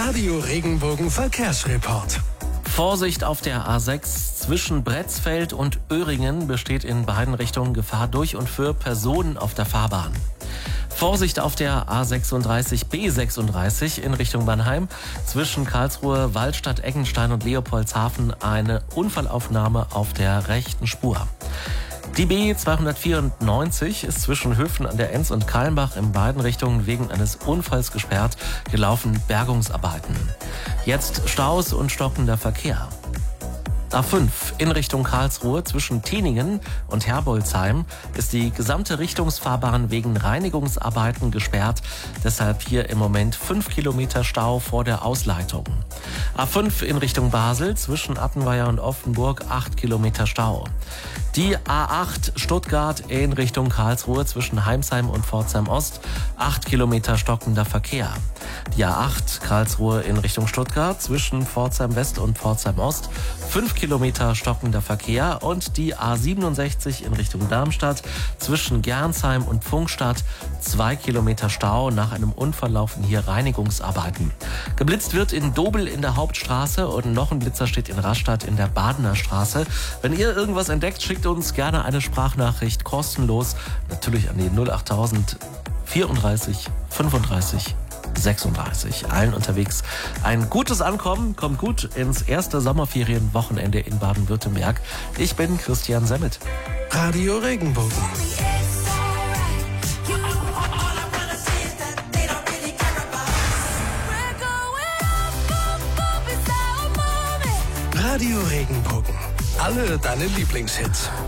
Radio Regenbogen Verkehrsreport. Vorsicht auf der A6 zwischen Bretzfeld und Öhringen besteht in beiden Richtungen Gefahr durch und für Personen auf der Fahrbahn. Vorsicht auf der A36 B36 in Richtung Mannheim. Zwischen Karlsruhe, Waldstadt, Eggenstein und Leopoldshafen eine Unfallaufnahme auf der rechten Spur. Die B294 ist zwischen Höfen an der Enz und Kalmbach in beiden Richtungen wegen eines Unfalls gesperrt, gelaufen Bergungsarbeiten. Jetzt Staus und stockender Verkehr. A5 in Richtung Karlsruhe zwischen Teningen und Herbolzheim ist die gesamte Richtungsfahrbahn wegen Reinigungsarbeiten gesperrt. Deshalb hier im Moment 5 Kilometer Stau vor der Ausleitung. A5 in Richtung Basel zwischen Attenweier und Offenburg 8 Kilometer Stau. Die A8 Stuttgart in Richtung Karlsruhe zwischen Heimsheim und Pforzheim Ost 8 Kilometer stockender Verkehr. Die A8 Karlsruhe in Richtung Stuttgart zwischen Pforzheim West und Pforzheim Ost 5 Kilometer stockender Verkehr und die A67 in Richtung Darmstadt zwischen Gernsheim und Pfungstadt 2 Kilometer Stau. Nach einem Unfall laufen hier Reinigungsarbeiten. Geblitzt wird in Dobel in der Hauptstraße und noch ein Blitzer steht in Rastatt in der Badener Straße. Wenn ihr irgendwas entdeckt, schickt uns gerne eine Sprachnachricht kostenlos, natürlich an die 08000 34 35 36. Allen unterwegs ein gutes Ankommen, kommt gut ins erste Sommerferienwochenende in Baden-Württemberg. Ich bin Christian Semmet. Radio Regenbogen. Radio Regenbogen. Alle deine Lieblingshits.